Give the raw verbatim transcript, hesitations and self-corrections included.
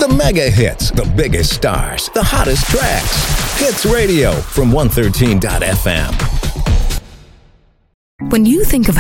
The mega hits, the biggest stars, the hottest tracks. Hits Radio from one thirteen dot f m. When you think of